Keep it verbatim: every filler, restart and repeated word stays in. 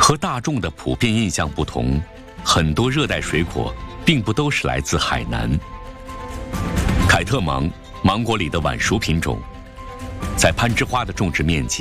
和大众的普遍印象不同，很多热带水果并不都是来自海南。凯特芒，芒果里的晚熟品种，在攀枝花的种植面积